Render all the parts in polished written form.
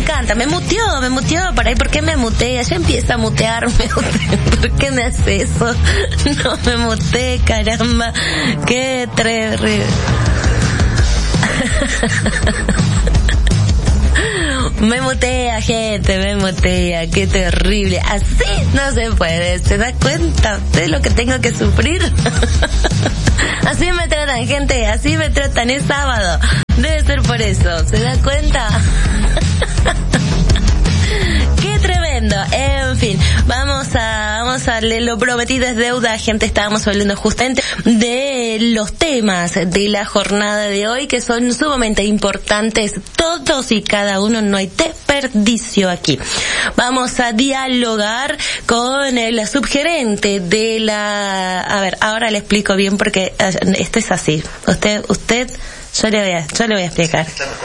encanta. Me muteó por ahí. ¿Por qué me mutea? Ya empieza a mutearme. ¿Por qué me hace eso? No me muteé, caramba. Qué terrible. Me mutea, gente, me mutea, qué terrible. Así no se puede, ¿se da cuenta usted lo que tengo que sufrir? Así me tratan, gente, así me tratan, es sábado. Debe ser por eso, ¿se da cuenta? Qué tremendo. En fin, vamos a lo prometido es deuda, gente. Estábamos hablando justamente de los temas de la jornada de hoy, que son sumamente importantes, todos y cada uno, no hay desperdicio aquí. Vamos a dialogar con la subgerente de la... A ver, ahora le explico bien porque esto es así. Usted, yo le voy a explicar.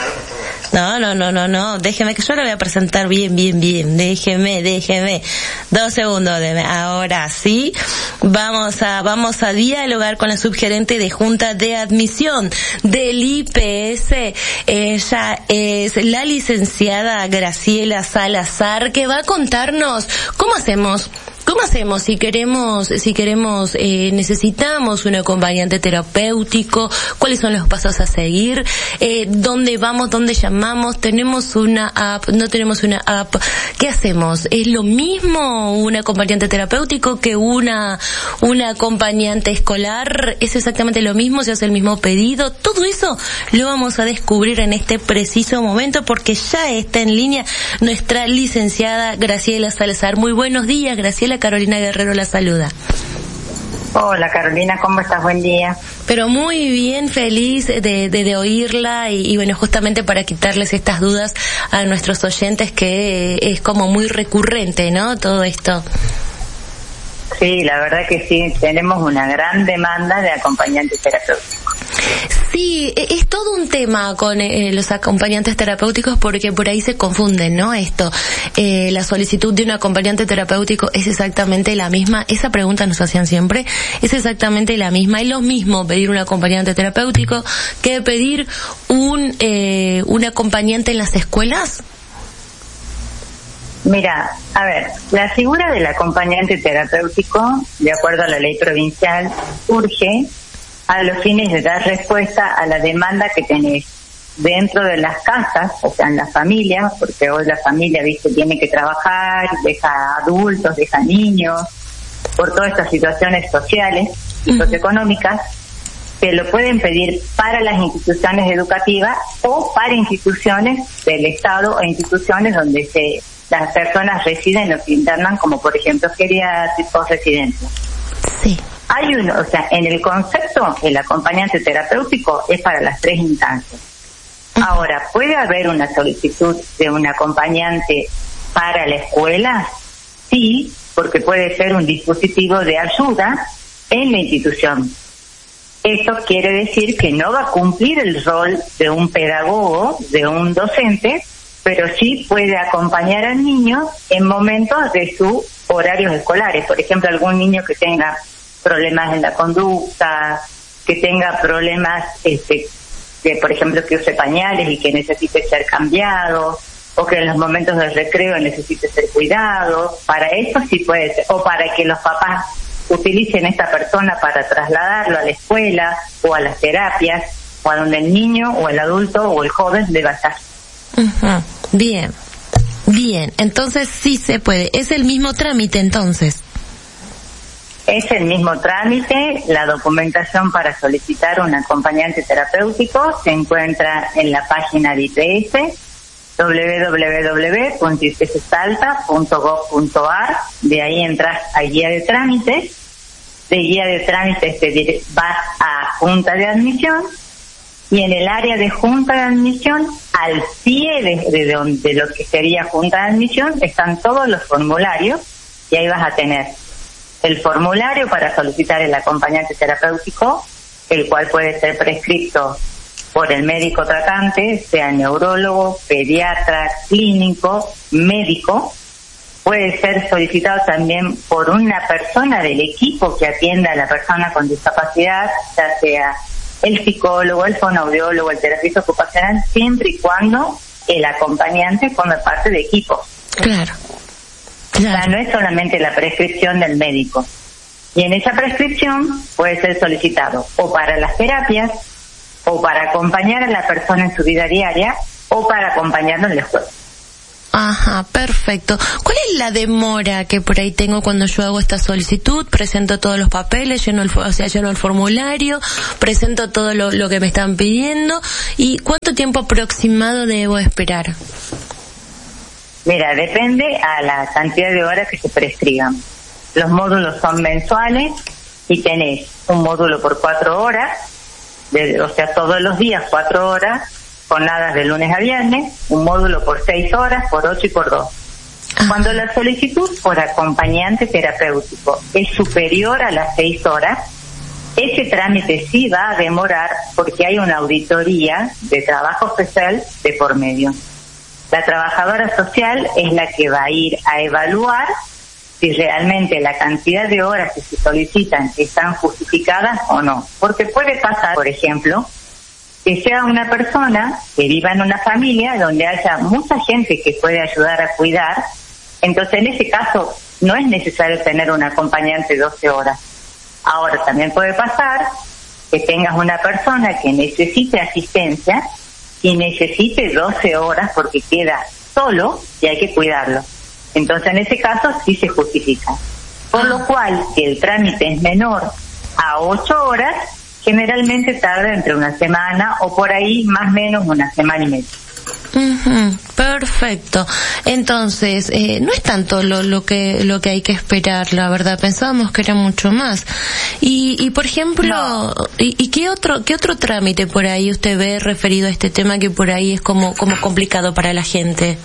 No, déjeme que yo lo voy a presentar bien. Déjeme. 2 segundos, ahora sí. Vamos a dialogar con la subgerente de Junta de Admisión del IPS. Ella es la licenciada Graciela Salazar, que va a contarnos cómo hacemos si queremos, necesitamos un acompañante terapéutico, cuáles son los pasos a seguir, dónde vamos, dónde llamamos, tenemos una app, no tenemos una app, ¿qué hacemos? ¿Es lo mismo un acompañante terapéutico que una acompañante escolar? ¿Es exactamente lo mismo? ¿Se hace el mismo pedido? Todo eso lo vamos a descubrir en este preciso momento, porque ya está en línea nuestra licenciada Graciela Salazar. Muy buenos días, Graciela. Carolina Guerrero la saluda. Hola Carolina, ¿cómo estás? Buen día. Pero muy bien, feliz de oírla y bueno, justamente para quitarles estas dudas a nuestros oyentes, que es como muy recurrente, ¿no? Todo esto. Sí, la verdad que sí, tenemos una gran demanda de acompañantes terapéuticos. Sí, es todo un tema con los acompañantes terapéuticos, porque por ahí se confunden, ¿no? La solicitud de un acompañante terapéutico es exactamente la misma. Esa pregunta nos hacían siempre. Es exactamente la misma. Es lo mismo pedir un acompañante terapéutico que pedir un acompañante en las escuelas. Mira, a ver, la figura del acompañante terapéutico, de acuerdo a la ley provincial, surge a los fines de dar respuesta a la demanda que tenés dentro de las casas, o sea, en las familias, porque hoy la familia, viste, tiene que trabajar, deja adultos, deja niños, por todas estas situaciones sociales y socioeconómicas, que lo pueden pedir para las instituciones educativas o para instituciones del Estado o instituciones donde las personas residen o se internan, como por ejemplo geriátricos, residencias. Sí. O sea, en el concepto, el acompañante terapéutico es para las 3 instancias. Ahora, ¿puede haber una solicitud de un acompañante para la escuela? Sí, porque puede ser un dispositivo de ayuda en la institución. Esto quiere decir que no va a cumplir el rol de un pedagogo, de un docente, pero sí puede acompañar al niño en momentos de sus horarios escolares. Por ejemplo, algún niño que tenga problemas en la conducta, que tenga problemas, por ejemplo, que use pañales y que necesite ser cambiado, o que en los momentos del recreo necesite ser cuidado. Para eso sí puede ser, o para que los papás utilicen esta persona para trasladarlo a la escuela o a las terapias, o a donde el niño o el adulto o el joven deba estar. Bien, entonces sí se puede. ¿Es el mismo trámite entonces? Es el mismo trámite. La documentación para solicitar un acompañante terapéutico se encuentra en la página de IPS, www.ipssalta.gov.ar. De ahí entras a guía de trámites. De guía de trámites vas a Junta de Admisión, y en el área de Junta de Admisión, al pie de lo que sería Junta de Admisión, están todos los formularios, y ahí vas a tener el formulario para solicitar el acompañante terapéutico, el cual puede ser prescrito por el médico tratante, sea neurólogo, pediatra, clínico, médico. Puede ser solicitado también por una persona del equipo que atienda a la persona con discapacidad, ya sea el psicólogo, el fonoaudiólogo, el terapeuta ocupacional, siempre y cuando el acompañante forme parte de equipo. Claro. O sea, no es solamente la prescripción del médico. Y en esa prescripción puede ser solicitado o para las terapias, o para acompañar a la persona en su vida diaria, o para acompañarlo en la escuela. Ajá, perfecto. ¿Cuál es la demora que por ahí tengo cuando yo hago esta solicitud? Presento todos los papeles, lleno el formulario, presento todo lo que me están pidiendo. ¿Y cuánto tiempo aproximado debo esperar? Mira, depende a la cantidad de horas que se prescriban. Los módulos son mensuales y tenés un módulo por 4 horas, o sea, todos los días 4 horas, jornadas de lunes a viernes, un módulo por 6 horas, por 8 y por 2. Cuando la solicitud por acompañante terapéutico es superior a las 6 horas, ese trámite sí va a demorar porque hay una auditoría de trabajo especial de por medio. La trabajadora social es la que va a ir a evaluar si realmente la cantidad de horas que se solicitan están justificadas o no. Porque puede pasar, por ejemplo, que sea una persona que viva en una familia donde haya mucha gente que puede ayudar a cuidar, entonces en ese caso no es necesario tener un acompañante 12 horas. Ahora también puede pasar que tengas una persona que necesite asistencia y necesite 12 horas porque queda solo y hay que cuidarlo. Entonces en ese caso sí se justifica. Por lo cual, si el trámite es menor a 8 horas, generalmente tarda entre una semana o por ahí más o menos una semana y media. Perfecto. Entonces, no es tanto lo que hay que esperar, la verdad. Pensábamos que era mucho más. Y por ejemplo, no. ¿Y qué otro trámite por ahí usted ve referido a este tema que por ahí es como complicado para la gente?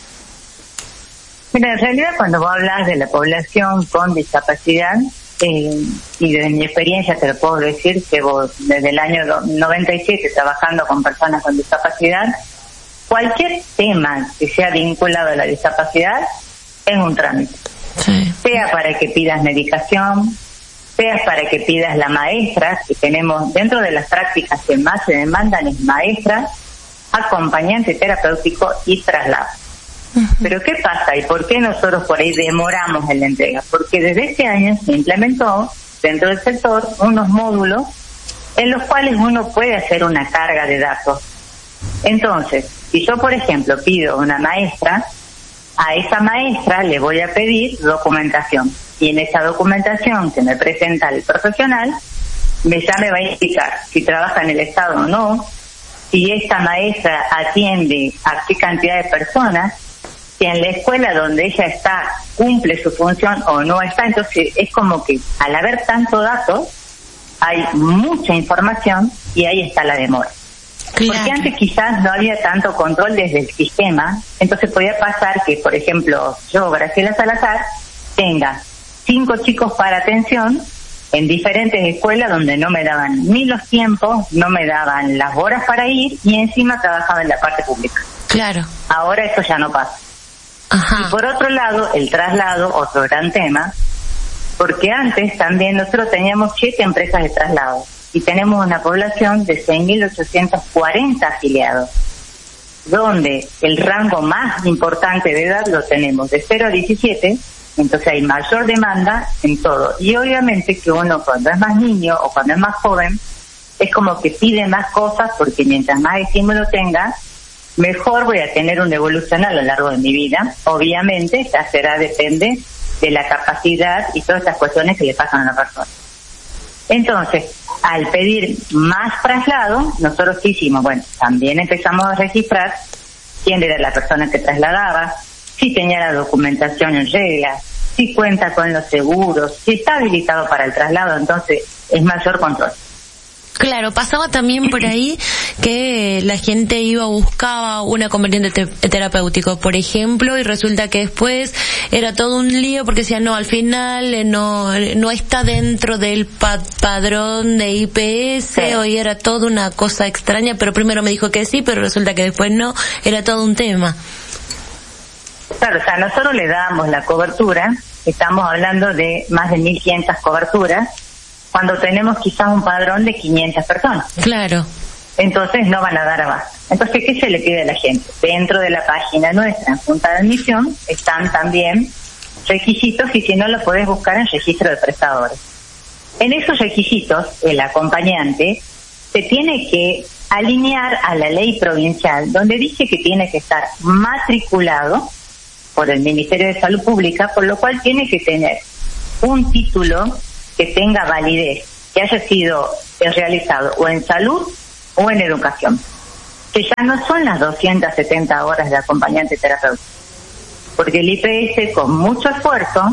Mira, en realidad cuando vos hablas de la población con discapacidad, y desde mi experiencia te lo puedo decir que vos desde el año 97 trabajando con personas con discapacidad, cualquier tema que sea vinculado a la discapacidad es un trámite. Sí. Sea para que pidas medicación, sea para que pidas la maestra, que tenemos dentro de las prácticas que más se demandan es maestra, acompañante terapéutico y traslado. Pero ¿qué pasa y por qué nosotros por ahí demoramos en la entrega? Porque desde este año se implementó dentro del sector unos módulos en los cuales uno puede hacer una carga de datos. Entonces, si yo por ejemplo pido una maestra, a esa maestra le voy a pedir documentación y en esa documentación que me presenta el profesional ya me va a indicar si trabaja en el Estado o no, si esta maestra atiende a qué cantidad de personas, si en la escuela donde ella está cumple su función o no está. Entonces es como que al haber tanto datos hay mucha información y ahí está la demora. Claro. Porque antes quizás no había tanto control desde el sistema, entonces podía pasar que, por ejemplo, yo, Graciela Salazar, tenga 5 chicos para atención en diferentes escuelas donde no me daban ni los tiempos, no me daban las horas para ir y encima trabajaba en la parte pública. Claro. Ahora eso ya no pasa. Ajá. Y por otro lado, el traslado, otro gran tema, porque antes también nosotros teníamos 7 empresas de traslado y tenemos una población de 6.840 afiliados, donde el rango más importante de edad lo tenemos de 0 a 17, entonces hay mayor demanda en todo. Y obviamente que uno cuando es más niño o cuando es más joven, es como que pide más cosas porque mientras más estímulo tenga, mejor voy a tener una evolución a lo largo de mi vida. Obviamente, ya depende de la capacidad y todas estas cuestiones que le pasan a la persona. Entonces, al pedir más traslado, nosotros ¿qué hicimos? Bueno, también empezamos a registrar quién era la persona que trasladaba, si tenía la documentación en regla, si cuenta con los seguros, si está habilitado para el traslado, entonces es mayor control. Claro, pasaba también por ahí que la gente buscaba un acompañante terapéutico, por ejemplo, y resulta que después era todo un lío porque decían, no, al final no está dentro del padrón de IPS, sí. Hoy era toda una cosa extraña, pero primero me dijo que sí, pero resulta que después no, era todo un tema. Claro, o sea, nosotros le damos la cobertura, estamos hablando de más de 1.500 coberturas, cuando tenemos quizás un padrón de 500 personas. Claro. entonces no van a dar abasto. Entonces, ¿qué se le pide a la gente? Dentro de la página nuestra, en Junta de Admisión, están también requisitos, y si no, lo podés buscar en registro de prestadores. En esos requisitos, el acompañante se tiene que alinear a la ley provincial, donde dice que tiene que estar matriculado por el Ministerio de Salud Pública, por lo cual tiene que tener un título que tenga validez, que haya sido realizado o en salud o en educación, que ya no son las 270 horas de acompañante terapéutico, porque el IPS con mucho esfuerzo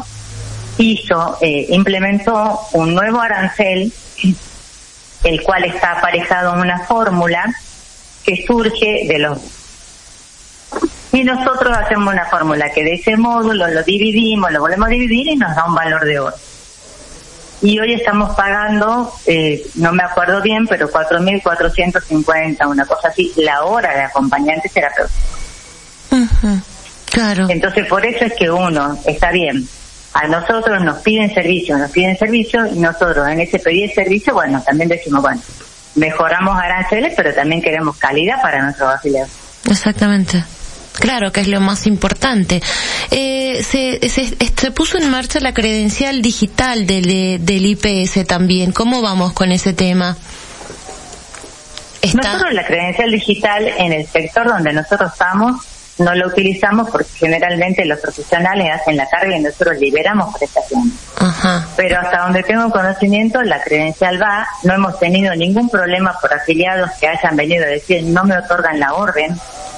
implementó un nuevo arancel, el cual está aparejado en una fórmula que surge de los... Y nosotros hacemos una fórmula que de ese módulo lo dividimos, lo volvemos a dividir y nos da un valor de oro. Y hoy estamos pagando, no me acuerdo bien, pero 4.450, una cosa así, la hora de acompañante terapéutico. Uh-huh. Claro. Entonces, por eso es que uno, está bien, a nosotros nos piden servicio, y nosotros en ese pedido de servicio, bueno, también decimos, bueno, mejoramos aranceles, pero también queremos calidad para nuestros afiliados. Exactamente. Claro, que es lo más importante. Se puso en marcha la credencial digital del IPS también. ¿Cómo vamos con ese tema? Nosotros la credencial digital en el sector donde nosotros estamos no lo utilizamos porque generalmente los profesionales hacen la carga y nosotros liberamos prestaciones. Ajá. Pero hasta donde tengo conocimiento, la credencial va, no hemos tenido ningún problema por afiliados que hayan venido a decir no me otorgan la orden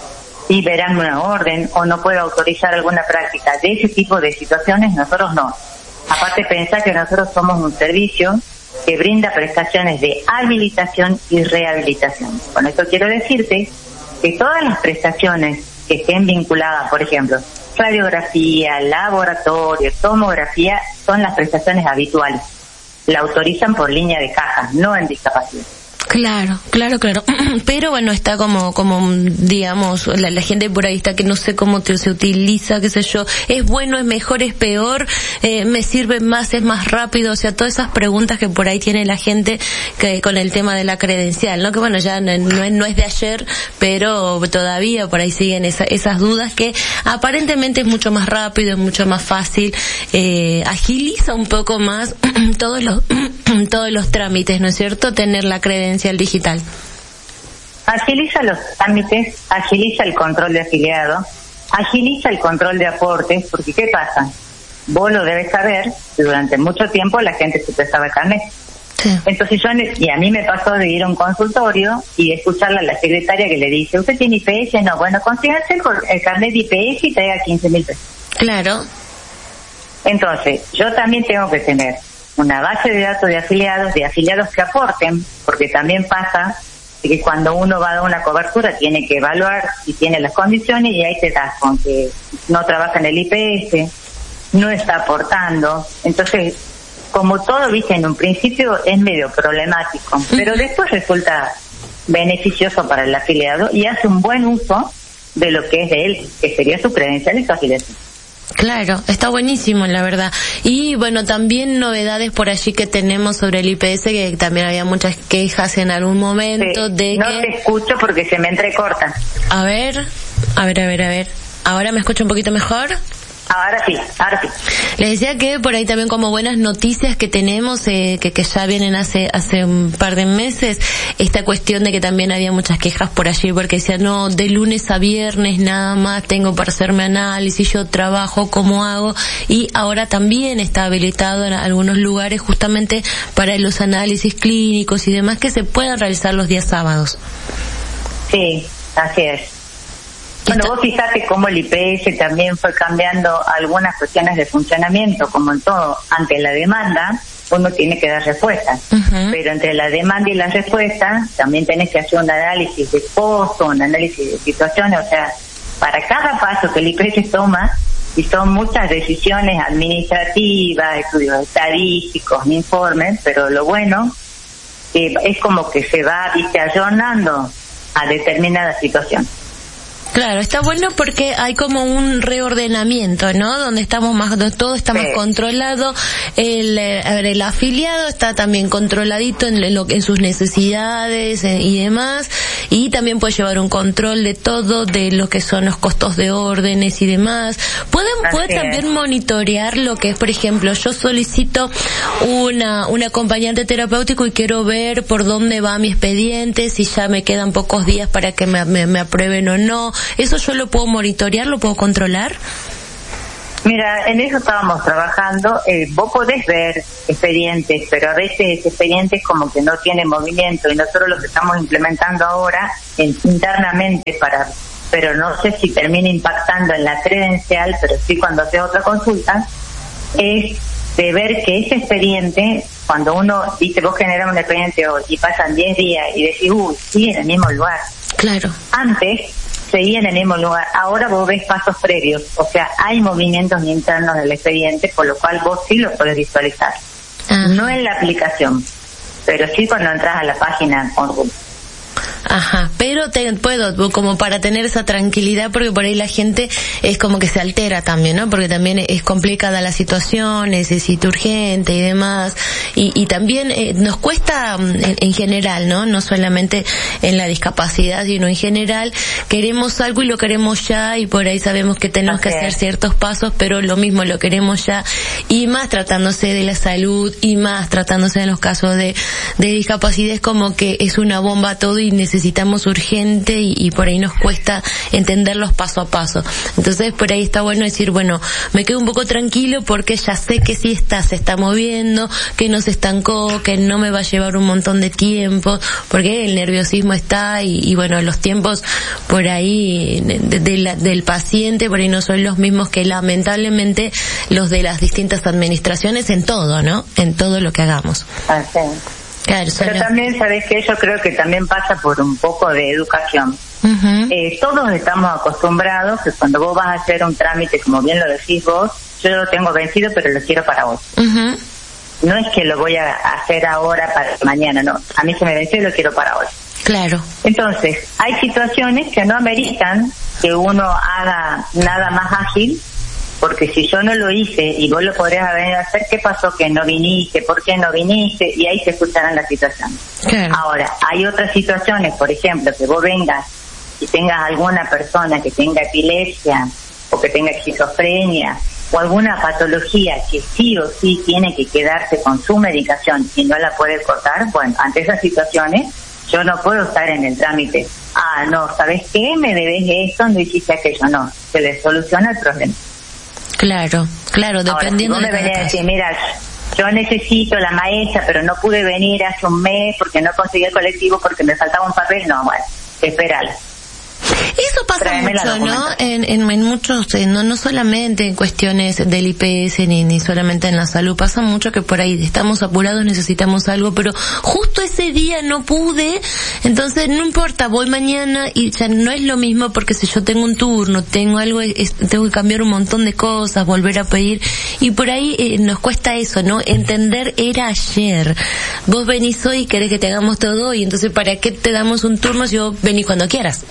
y verán una orden o no puedo autorizar alguna práctica. De ese tipo de situaciones nosotros no. Aparte pensar que nosotros somos un servicio que brinda prestaciones de habilitación y rehabilitación. Con esto quiero decirte que todas las prestaciones que estén vinculadas, por ejemplo, radiografía, laboratorio, tomografía, son las prestaciones habituales. La autorizan por línea de caja, no en discapacidad. Claro. Pero bueno, está como digamos, la gente por ahí está que no sé cómo se utiliza, qué sé yo, es bueno, es mejor, es peor, me sirve más, es más rápido, o sea, todas esas preguntas que por ahí tiene la gente que con el tema de la credencial, ¿no? Que bueno, ya no es de ayer, pero todavía por ahí siguen esas dudas que aparentemente es mucho más rápido, es mucho más fácil, agiliza un poco más todos los trámites, ¿no es cierto? Tener la credencial digital. Agiliza los trámites, agiliza el control de afiliado, agiliza el control de aportes, porque ¿qué pasa? Vos lo debes saber, que durante mucho tiempo la gente se prestaba el carnet. Sí. Entonces y a mí me pasó de ir a un consultorio y escucharle a la secretaria que le dice, ¿usted tiene IPS? No, bueno, consíganse el carnet de IPS y traiga 15.000 pesos. Claro. Entonces, yo también tengo que tener una base de datos de afiliados que aporten, porque también pasa que cuando uno va a dar una cobertura tiene que evaluar si tiene las condiciones y ahí te das con que no trabaja en el IPS, no está aportando. Entonces, como todo, viste, en un principio es medio problemático, pero después resulta beneficioso para el afiliado y hace un buen uso de lo que es de él, que sería su credencial y su afiliación. Claro, está buenísimo, la verdad. Y bueno, también novedades por allí que tenemos sobre el IPS, que también había muchas quejas en algún momento sí, no te escucho porque se me entrecorta. A ver. ¿Ahora me escucho un poquito mejor? Ahora sí. Les decía que por ahí también como buenas noticias que tenemos, que ya vienen hace un par de meses, esta cuestión de que también había muchas quejas por allí, porque decían, no, de lunes a viernes nada más tengo para hacerme análisis, yo trabajo, ¿cómo hago? Y ahora también está habilitado en algunos lugares justamente para los análisis clínicos y demás que se puedan realizar los días sábados. Sí, así es. Bueno, vos fijate cómo el IPS también fue cambiando algunas cuestiones de funcionamiento, como en todo, ante la demanda, uno tiene que dar respuestas. Uh-huh. Pero entre la demanda y la respuesta, también tenés que hacer un análisis de costo, un análisis de situaciones, o sea, para cada paso que el IPS toma, y son muchas decisiones administrativas, estudios estadísticos, informes, pero lo bueno, es como que se va, ayornando a determinada situación. Claro, está bueno porque hay como un reordenamiento, ¿no? Donde estamos más, todo está más controlado. El afiliado está también controladito en sus necesidades y demás, y también puede llevar un control de todo, de lo que son los costos de órdenes y demás. Puede también monitorear lo que es, por ejemplo, yo solicito un acompañante terapéutico y quiero ver por dónde va mi expediente, si ya me quedan pocos días para que me aprueben o no. ¿Eso yo lo puedo monitorear, lo puedo controlar? Mira, en eso estábamos trabajando. Vos podés ver expedientes, pero a veces expedientes como que no tienen movimiento, y nosotros lo que estamos implementando ahora internamente pero no sé si termina impactando en la credencial, pero sí cuando haces otra consulta, es de ver que ese expediente, cuando uno dice, vos generas un expediente hoy y pasan 10 días y decís, sigue en el mismo lugar. Claro. Antes seguía en el mismo lugar, ahora vos ves pasos previos, o sea, hay movimientos internos del expediente, por lo cual vos sí lo podés visualizar. No en la aplicación, pero sí cuando entras a la página consulta. Ajá, pero puedo, como para tener esa tranquilidad, porque por ahí la gente es como que se altera también, ¿no? Porque también es complicada la situación, necesita urgente y demás, y también nos cuesta en general, ¿no? No solamente en la discapacidad, sino en general, queremos algo y lo queremos ya, y por ahí sabemos que tenemos que hacer ciertos pasos, pero lo mismo lo queremos ya, y más tratándose de la salud, y más tratándose en los casos de discapacidad, es como que es una bomba todo y necesitamos urgente, y por ahí nos cuesta entenderlos paso a paso. Entonces por ahí está bueno decir, bueno, me quedo un poco tranquilo porque ya sé que sí se está moviendo, que no se estancó, que no me va a llevar un montón de tiempo, porque el nerviosismo está, y bueno, los tiempos por ahí del paciente por ahí no son los mismos que lamentablemente los de las distintas administraciones en todo, ¿no? En todo lo que hagamos. Así. Claro, pero también, ¿sabés qué? Yo creo que también pasa por un poco de educación. Todos estamos acostumbrados que cuando vos vas a hacer un trámite, como bien lo decís vos, yo lo tengo vencido, pero lo quiero para hoy. No es que lo voy a hacer ahora para mañana, no. A mí se me venció y lo quiero para hoy. Claro. Entonces, hay situaciones que no ameritan que uno haga nada más ágil, porque si yo no lo hice y vos lo podrías haber a hacer, ¿qué pasó que no viniste? ¿Por qué no viniste? Y ahí se escucharán las situaciones. Claro. Ahora, hay otras situaciones, por ejemplo, que vos vengas y tengas alguna persona que tenga epilepsia o que tenga esquizofrenia o alguna patología que sí o sí tiene que quedarse con su medicación y no la puede cortar. Bueno, ante esas situaciones yo no puedo estar en el trámite. No, ¿sabes qué? Me debes esto, no hiciste aquello. No, se le soluciona el problema. Claro, dependiendo. Ahora, si vos me venís a decir, mira, yo necesito la maestra, pero no pude venir hace un mes porque no conseguí el colectivo porque me faltaba un papel, no, bueno, espérala. Eso pasa mucho, ¿no? En muchos, no solamente en cuestiones del IPS ni solamente en la salud, pasa mucho que por ahí estamos apurados, necesitamos algo, pero justo ese día no pude, entonces no importa, voy mañana, y ya no es lo mismo, porque si yo tengo un turno, tengo algo, tengo que cambiar un montón de cosas, volver a pedir, y por ahí nos cuesta eso, ¿no? Entender, era ayer, vos venís hoy y querés que te hagamos todo hoy, entonces ¿para qué te damos un turno si vos venís cuando quieras?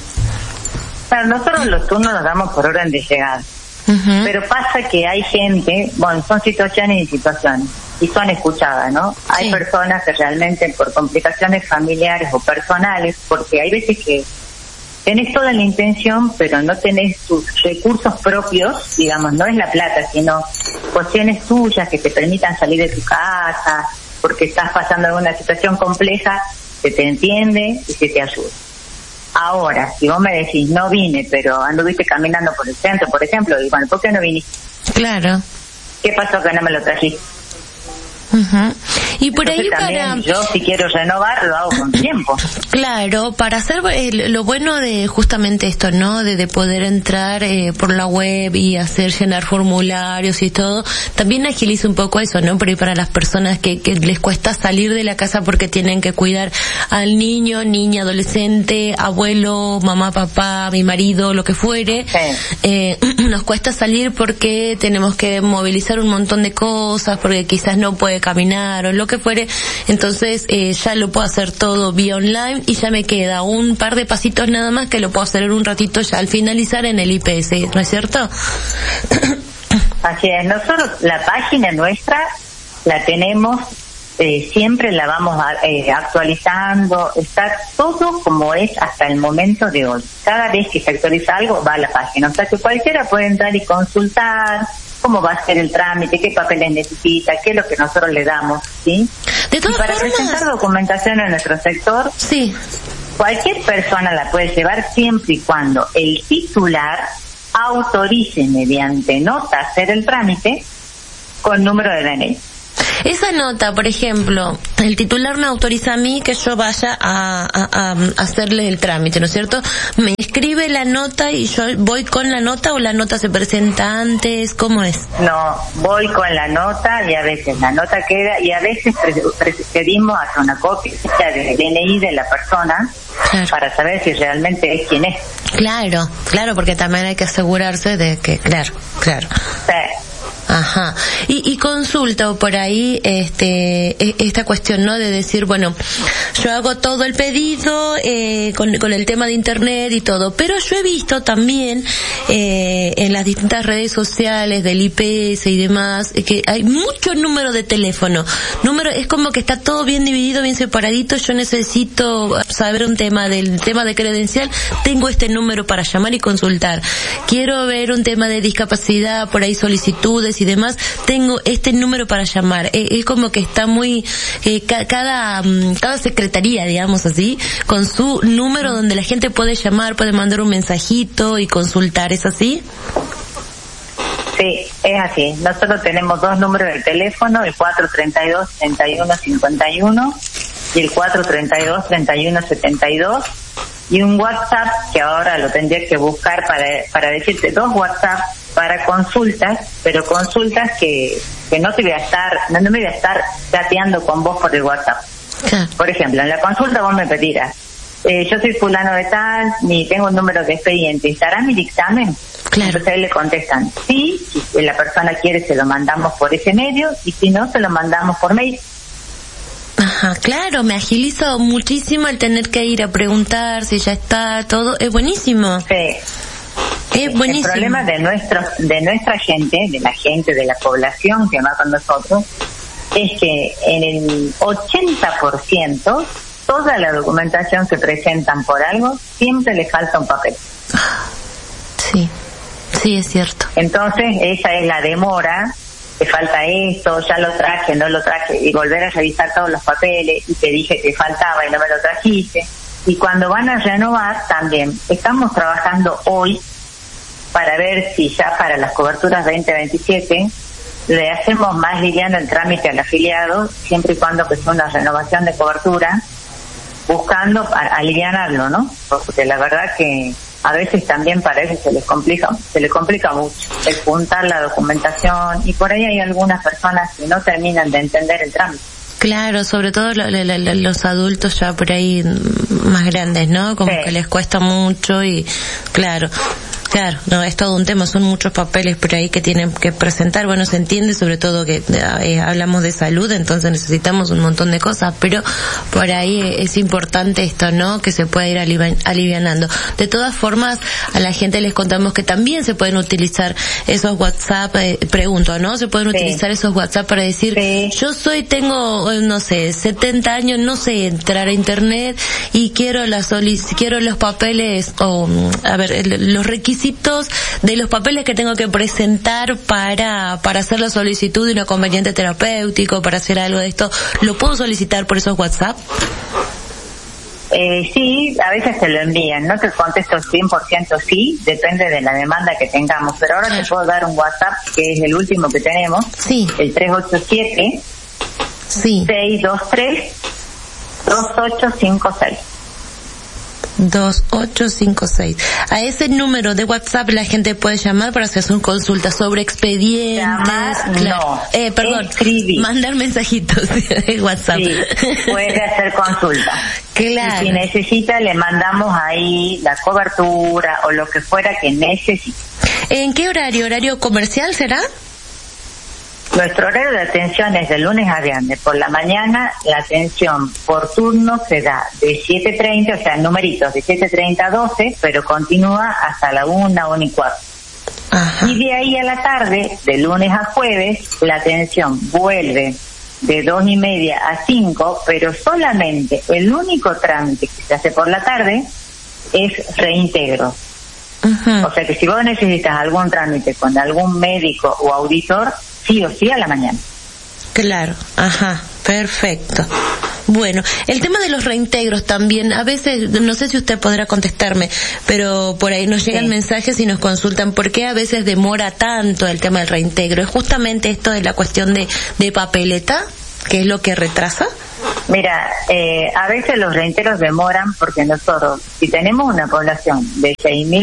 Claro, nosotros los turnos los damos por orden de llegada. Pero pasa que hay gente, bueno, son situaciones y situaciones, y son escuchadas, ¿no? Hay personas que realmente por complicaciones familiares o personales, porque hay veces que tenés toda la intención, pero no tenés tus recursos propios, digamos, no es la plata, sino cuestiones tuyas que te permitan salir de tu casa, porque estás pasando alguna situación compleja, se te entiende y se te ayuda. Ahora, si vos me decís, no vine, pero anduviste caminando por el centro, por ejemplo, y bueno, ¿por qué no viniste? Claro. ¿Qué pasó que no me lo trajiste? Y por entonces, ahí también yo si quiero renovar lo hago con tiempo. Claro, para hacer lo bueno de justamente esto, ¿no? De poder entrar por la web y llenar formularios y todo, también agiliza un poco eso, ¿no? Pero para las personas que les cuesta salir de la casa porque tienen que cuidar al niño, niña, adolescente, abuelo, mamá, papá, mi marido, lo que fuere, nos cuesta salir porque tenemos que movilizar un montón de cosas, porque quizás no puede caminar o lo que fuere, entonces ya lo puedo hacer todo vía online y ya me queda un par de pasitos nada más que lo puedo hacer en un ratito ya al finalizar en el IPS, ¿no es cierto? Así es, nosotros la página nuestra la tenemos, siempre la vamos actualizando, está todo como es hasta el momento de hoy. Cada vez que se actualiza algo va a la página, o sea que cualquiera puede entrar y consultar cómo va a ser el trámite, qué papeles necesita, qué es lo que nosotros le damos, ¿sí? De todas para formas, presentar documentación en nuestro sector, sí, cualquier persona la puede llevar siempre y cuando el titular autorice mediante nota hacer el trámite con número de DNI. Esa nota, por ejemplo, el titular me autoriza a mí que yo vaya a hacerle el trámite, ¿no es cierto? Me escribe la nota y yo voy con la nota, o la nota se presenta antes, ¿cómo es? No, voy con la nota y a veces la nota queda y a veces pedimos hasta una copia del DNI de la persona, claro, para saber si realmente es quien es. Claro, porque también hay que asegurarse de que, claro. Sí. Ajá. Y consulto por ahí esta cuestión, ¿no? De decir, bueno, yo hago todo el pedido con el tema de internet y todo, pero yo he visto también en las distintas redes sociales del IPS y demás que hay mucho número de teléfono. Es como que está todo bien dividido, bien separadito. Yo necesito saber un tema de credencial, tengo este número para llamar y consultar. Quiero ver un tema de discapacidad, por ahí solicitudes y demás, tengo este número para llamar. Es como que está muy cada secretaría, digamos así, con su número donde la gente puede llamar, puede mandar un mensajito y consultar. ¿Es así? Sí, es así. Nosotros tenemos dos números de teléfono, el 432-3151 y el 432-3172, y un WhatsApp que ahora lo tendría que buscar para decirte, dos WhatsApp para consultas, pero consultas que no me voy a estar chateando con vos por el WhatsApp. Ah. Por ejemplo, en la consulta vos me pedirás, yo soy fulano de tal, ni tengo un número de expediente, ¿estará mi dictamen? Claro. Entonces ahí le contestan, sí, si la persona quiere se lo mandamos por ese medio, y si no, se lo mandamos por mail. Ajá, claro, me agiliza muchísimo el tener que ir a preguntar si ya está todo, es buenísimo. Sí. Es buenísimo. El problema de nuestra gente, de la población que va con nosotros, es que en el 80% toda la documentación que presentan por algo siempre le falta un papel. Sí, es cierto. Entonces esa es la demora, te falta esto, ya lo traje, no lo traje, y volver a revisar todos los papeles, y te dije que faltaba y no me lo trajiste. Y cuando van a renovar también, estamos trabajando hoy para ver si ya para las coberturas 2027 le hacemos más liviano el trámite al afiliado, siempre y cuando que sea una renovación de cobertura, buscando alivianarlo, ¿no? Porque la verdad que a veces también para eso se le complica mucho el juntar la documentación, y por ahí hay algunas personas que no terminan de entender el trámite. Claro, sobre todo los adultos ya por ahí más grandes, ¿no? Como que les cuesta mucho y claro, no, es todo un tema, son muchos papeles por ahí que tienen que presentar. Bueno, se entiende sobre todo que hablamos de salud, entonces necesitamos un montón de cosas, pero por ahí es importante esto, ¿no? Que se pueda ir alivianando. De todas formas, a la gente les contamos que también se pueden utilizar esos WhatsApp, pregunto, ¿no? Se pueden utilizar esos WhatsApp para decir, tengo, no sé, 70 años, no sé entrar a internet y quiero los papeles, los requisitos de los papeles que tengo que presentar para hacer la solicitud de un acompañante terapéutico, para hacer algo de esto. ¿Lo puedo solicitar por esos WhatsApp? Sí, a veces te lo envían. No te contesto 100% sí, depende de la demanda que tengamos. Pero ahora te puedo dar un WhatsApp que es el último que tenemos. Sí. El 387 623 2856. 2856. A ese número de WhatsApp la gente puede llamar para hacer sus consultas sobre expedientes. Escribir. Mandar mensajitos de WhatsApp. Sí, puede hacer consulta. Claro. Y si necesita, le mandamos ahí la cobertura o lo que fuera que necesite. ¿En qué horario? ¿Horario comercial será? Nuestro horario de atención es de lunes a viernes. Por la mañana la atención por turno se da de 7:30, o sea, numeritos, de 7:30 a 12, pero continúa hasta la 1:15. Ajá. Y de ahí a la tarde, de lunes a jueves, la atención vuelve de 2:30 a 5, pero solamente el único trámite que se hace por la tarde es reintegro. Uh-huh. O sea que si vos necesitas algún trámite con algún médico o auditor, sí o sí a la mañana. Claro, ajá, perfecto. Bueno, el tema de los reintegros también, a veces, no sé si usted podrá contestarme, pero por ahí nos llegan mensajes y nos consultan por qué a veces demora tanto el tema del reintegro. ¿Es justamente esto de la cuestión de papeleta, que es lo que retrasa? Mira, a veces los reintegros demoran porque nosotros, si tenemos una población de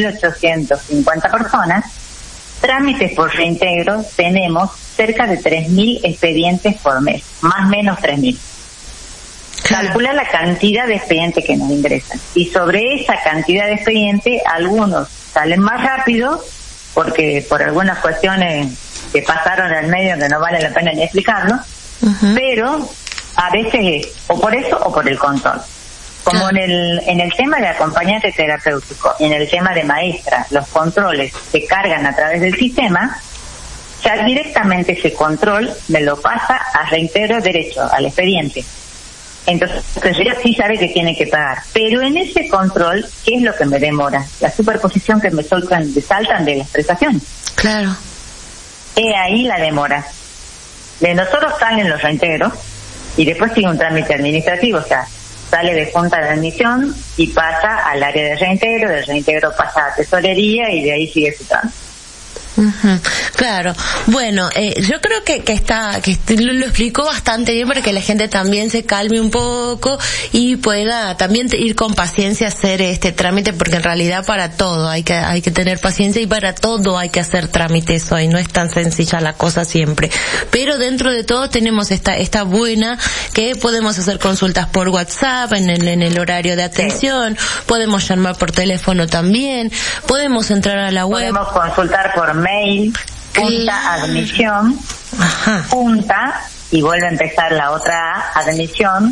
6.850 personas, trámites por reintegro tenemos cerca de 3.000 expedientes por mes, más o menos 3.000. Calcula la cantidad de expedientes que nos ingresan. Y sobre esa cantidad de expedientes, algunos salen más rápido, porque por algunas cuestiones que pasaron al medio que no vale la pena ni explicarlo, pero a veces es o por eso o por el control. Como en el tema de acompañante terapéutico y en el tema de maestra, los controles se cargan a través del sistema, ya directamente ese control me lo pasa a reintegro derecho al expediente. Entonces, ella sí sabe que tiene que pagar. Pero en ese control, ¿qué es lo que me demora? La superposición que me saltan de las prestaciones. Claro. Ahí la demora. De nosotros salen los reintegros y después sigue un trámite administrativo, o sea, sale de junta de admisión y pasa al área de reintegro, del reintegro pasa a tesorería y de ahí sigue su trámite. Uh-huh. Claro, bueno, yo creo que lo explicó bastante bien para que la gente también se calme un poco y pueda también ir con paciencia a hacer este trámite, porque en realidad para todo hay que tener paciencia y para todo hay que hacer trámites hoy, no es tan sencilla la cosa siempre, pero dentro de todo tenemos esta buena que podemos hacer consultas por WhatsApp en el horario de atención, podemos llamar por teléfono también, podemos entrar a la web, podemos consultar por mail, punta admisión, punta, y vuelve a empezar la otra admisión,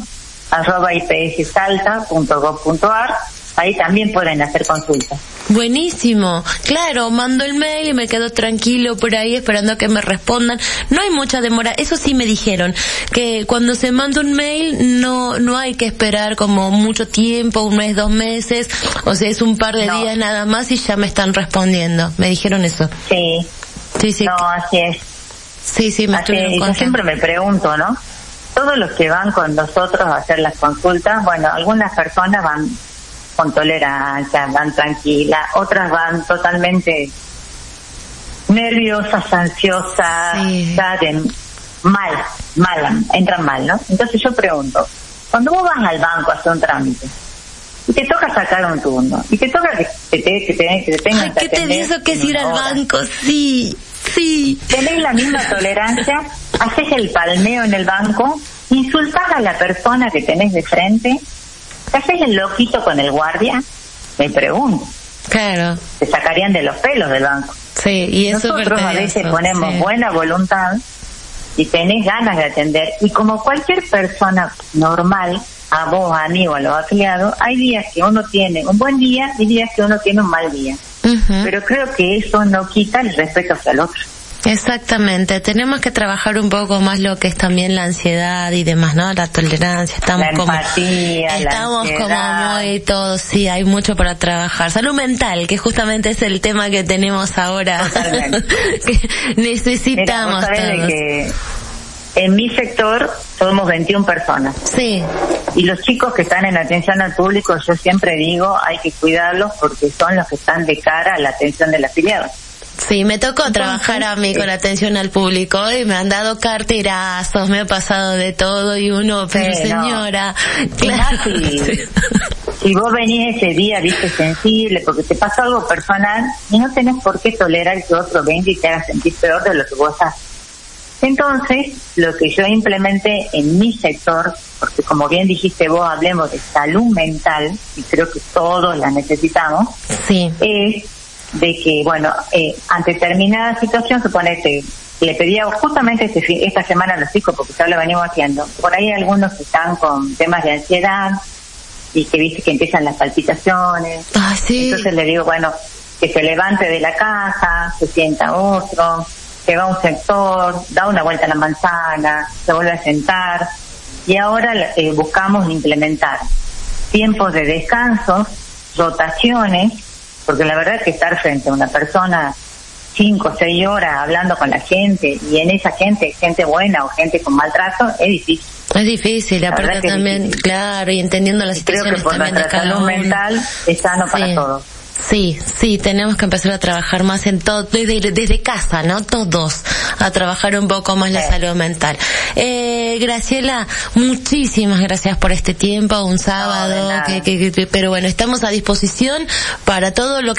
@ipssalta.gov.ar, ahí también pueden hacer consultas. Buenísimo, claro, mando el mail y me quedo tranquilo por ahí esperando a que me respondan. No hay mucha demora, eso sí me dijeron, que cuando se manda un mail no hay que esperar como mucho tiempo, 1 mes, 2 meses, o sea, es un par de días nada más y ya me están respondiendo. Me dijeron eso. Sí. Sí. No, así es. Sí, me estoy contando. Yo siempre me pregunto, ¿no? Todos los que van con nosotros a hacer las consultas, bueno, algunas personas van con tolerancia, van tranquilas, otras van totalmente nerviosas, ansiosas, entran mal, ¿no? Entonces yo pregunto, cuando vos vas al banco a hacer un trámite y te toca sacar un turno y te toca que te tengan que atender, ¿qué te dice que es ir al banco? Sí. Tenés la misma tolerancia, haces el palmeo en el banco, insultás a la persona que tenés de frente, ¿te haces el loquito con el guardia? Me pregunto. Claro. Te sacarían de los pelos del banco. Sí, y eso nosotros a veces ponemos buena voluntad y tenés ganas de atender, y como cualquier persona normal, a vos, a mí o a los afiliados, hay días que uno tiene un buen día y días que uno tiene un mal día. Pero creo que eso no quita el respeto hacia el otro. Exactamente, tenemos que trabajar un poco más lo que es también la ansiedad y demás, ¿no? La tolerancia, estamos como muy todos, sí, hay mucho para trabajar. Salud mental, que justamente es el tema que tenemos ahora. Que necesitamos. Mira, todos. Que en mi sector somos 21 personas. Sí. Y los chicos que están en atención al público, yo siempre digo, hay que cuidarlos porque son los que están de cara a la atención del afiliado. Sí, me tocó trabajar a mí con atención al público y me han dado carterazos, me ha pasado de todo y uno, pero señora, claro. Si vos venís ese día, viste, sensible, porque te pasó algo personal y no tenés por qué tolerar que otro venga y te haga sentir peor de lo que vos haces. Entonces, lo que yo implementé en mi sector, porque como bien dijiste vos, hablemos de salud mental, y creo que todos la necesitamos, es de que, bueno, ante determinada situación, suponete, le pedía justamente esta semana a los chicos, porque ya lo venimos haciendo, por ahí algunos que están con temas de ansiedad y que viste que empiezan las palpitaciones. Sí. Entonces le digo, bueno, que se levante de la casa, se sienta otro, que va a un sector, da una vuelta a la manzana, se vuelve a sentar, y ahora buscamos implementar tiempos de descanso, rotaciones, porque la verdad es que estar frente a una persona 5 o 6 horas hablando con la gente, y en esa gente buena o gente con maltrato, es difícil. Es difícil, aparte también, claro, y entendiendo las situaciones también de cada uno. Creo que por nuestra salud mental es sano para todos. Sí, tenemos que empezar a trabajar más en todo, desde casa, ¿no? Todos, a trabajar un poco más la salud mental. Graciela, muchísimas gracias por este tiempo, un sábado, pero bueno, estamos a disposición para todo lo que